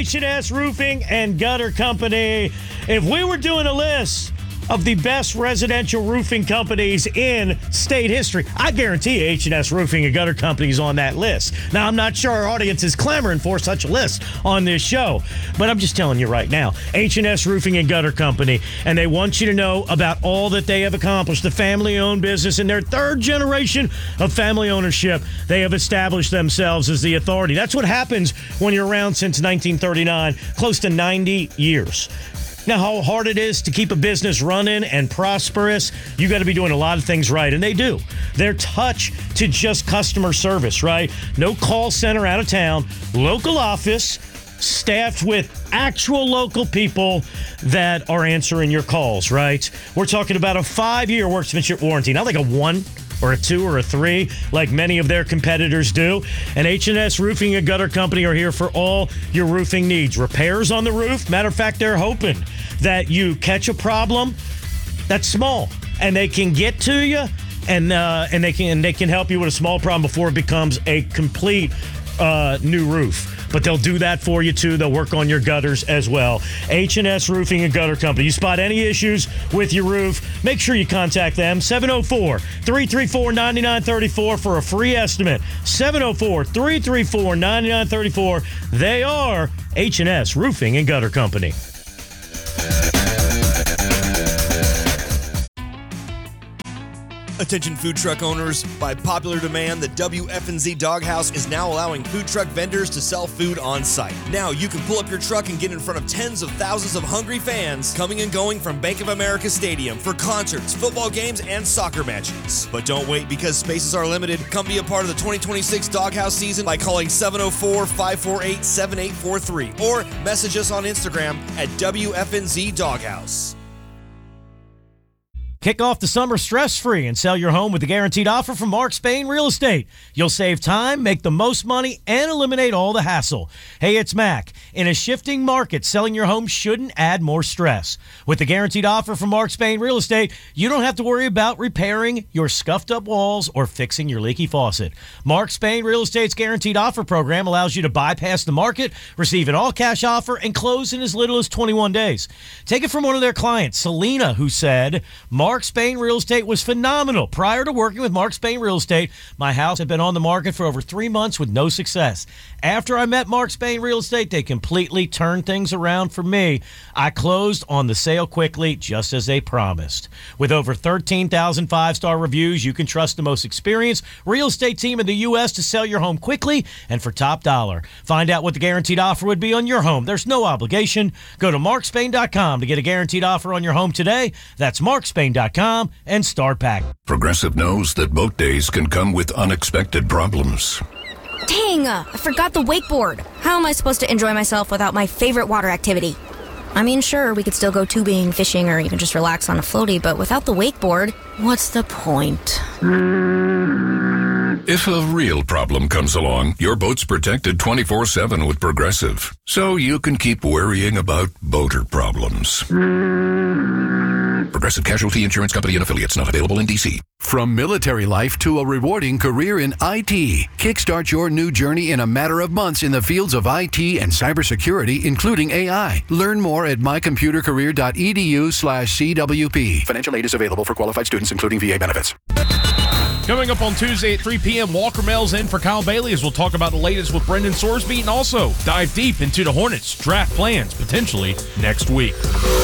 H&S Roofing and Gutter Company. If we were doing a list of the best residential roofing companies in state history, I guarantee H&S Roofing and Gutter Company is on that list. Now, I'm not sure our audience is clamoring for such a list on this show, but I'm just telling you right now, H&S Roofing and Gutter Company, and they want you to know about all that they have accomplished. The family-owned business in their third generation of family ownership, they have established themselves as the authority. That's what happens when you're around since 1939, close to 90 years. Now, how hard it is to keep a business running and prosperous, you got to be doing a lot of things right, and they do. Their touch to just customer service, right? No call center out of town, local office, staffed with actual local people that are answering your calls, right? We're talking about a 5-year workmanship warranty, not like a 1 or a 2 or a 3 like many of their competitors do. And H&S Roofing and Gutter Company are here for all your roofing needs. Repairs on the roof. Matter of fact, they're hoping that you catch a problem that's small and they can get to you and they can help you with a small problem before it becomes a complete new roof. But they'll do that for you, too. They'll work on your gutters as well. H&S Roofing and Gutter Company. You spot any issues with your roof, make sure you contact them. 704-334-9934 for a free estimate. 704-334-9934. They are H&S Roofing and Gutter Company. Attention food truck owners, by popular demand, the WFNZ Doghouse is now allowing food truck vendors to sell food on site. Now you can pull up your truck and get in front of tens of thousands of hungry fans coming and going from Bank of America Stadium for concerts, football games, and soccer matches. But don't wait, because spaces are limited. Come be a part of the 2026 Doghouse season by calling 704-548-7843 or message us on Instagram at WFNZ Doghouse. Kick off the summer stress-free and sell your home with the guaranteed offer from Mark Spain Real Estate. You'll save time, make the most money, and eliminate all the hassle. Hey, it's Mac. In a shifting market, selling your home shouldn't add more stress. With the guaranteed offer from Mark Spain Real Estate, you don't have to worry about repairing your scuffed-up walls or fixing your leaky faucet. Mark Spain Real Estate's guaranteed offer program allows you to bypass the market, receive an all-cash offer, and close in as little as 21 days. Take it from one of their clients, Selena, who said, Mark Spain Real Estate was phenomenal. Prior to working with Mark Spain Real Estate, my house had been on the market for over 3 months with no success. After I met Mark Spain Real Estate, they completely turned things around for me. I closed on the sale quickly, just as they promised. With over 13,000 five-star reviews, you can trust the most experienced real estate team in the U.S. to sell your home quickly and for top dollar. Find out what the guaranteed offer would be on your home. There's no obligation. Go to markspain.com to get a guaranteed offer on your home today. That's markspain.com and start pack. Progressive knows that boat days can come with unexpected problems. Dang, I forgot the wakeboard. How am I supposed to enjoy myself without my favorite water activity? I mean, sure, we could still go tubing, fishing, or even just relax on a floaty, but without the wakeboard, what's the point? If a real problem comes along, your boat's protected 24/7 with Progressive, so you can keep worrying about boater problems. Progressive Casualty Insurance Company and Affiliates, not available in D.C. From military life to a rewarding career in IT, kickstart your new journey in a matter of months in the fields of IT and cybersecurity, including AI. Learn more at mycomputercareer.edu/CWP. Financial aid is available for qualified students, including VA benefits. Coming up on Tuesday at 3 p.m., Walker Mell's in for Kyle Bailey as we'll talk about the latest with Brendan Sorsby and also dive deep into the Hornets' draft plans potentially next week.